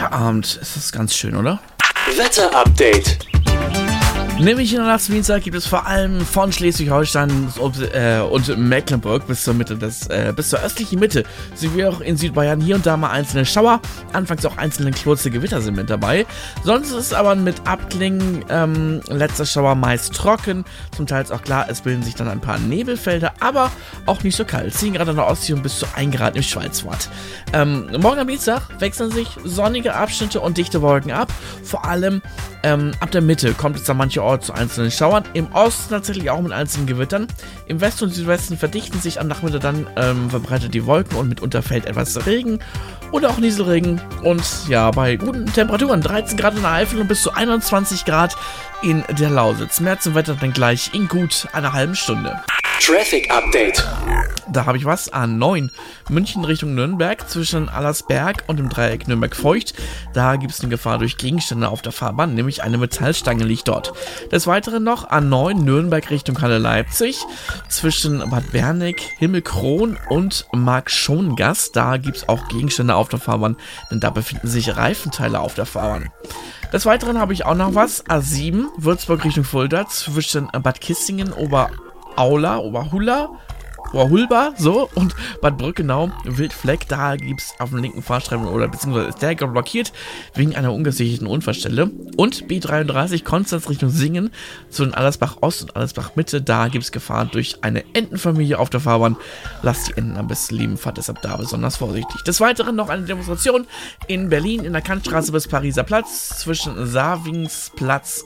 Montagabend ist das ganz schön, oder? Wetterupdate. Nämlich in der Nacht gibt es vor allem von Schleswig-Holstein und Mecklenburg bis zur östlichen Mitte sowie auch in Südbayern hier und da mal einzelne Schauer, anfangs auch einzelne kurze Gewitter sind mit dabei. Sonst ist es aber mit Abklingen letzter Schauer meist trocken, zum Teil ist auch klar, es bilden sich dann ein paar Nebelfelder, aber auch nicht so kalt. 10 Grad an der Ostsee und bis zu 1 Grad im Schwarzwald. Morgen am Dienstag wechseln sich sonnige Abschnitte und dichte Wolken ab, vor allem ab der Mitte kommt es dann mancherorts zu einzelnen Schauern. Im Osten tatsächlich auch mit einzelnen Gewittern. Im Westen und Südwesten verdichten sich am Nachmittag dann verbreitet die Wolken und mitunter fällt etwas Regen oder auch Nieselregen. Und ja, bei guten Temperaturen 13 Grad in der Eifel und bis zu 21 Grad in der Lausitz. Mehr zum Wetter dann gleich in gut einer halben Stunde. Traffic Update. Da habe ich was. A9 München Richtung Nürnberg zwischen Allersberg und dem Dreieck Nürnberg-Feucht. Da gibt es eine Gefahr durch Gegenstände auf der Fahrbahn, nämlich eine Metallstange liegt dort. Des Weiteren noch A9 Nürnberg Richtung Halle-Leipzig zwischen Bad Berneck, Himmelkron und Mark-Schongass. Da gibt es auch Gegenstände auf der Fahrbahn, denn da befinden sich Reifenteile auf der Fahrbahn. Des Weiteren habe ich auch noch was. A7 Würzburg Richtung Fulda zwischen Bad Kissingen, Oberhulba, so, und Bad Brückenau, Wildfleck, da gibt es auf dem linken Fahrstreifen oder beziehungsweise ist der blockiert wegen einer ungesicherten Unfallstelle. Und B33 Konstanz Richtung Singen zwischen Allersbach Ost und Allersbach Mitte, da gibt es Gefahr durch eine Entenfamilie auf der Fahrbahn. Lasst die Enten am besten lieben, fahrt deshalb da besonders vorsichtig. Des Weiteren noch eine Demonstration in Berlin in der Kantstraße bis Pariser Platz zwischen Savingsplatz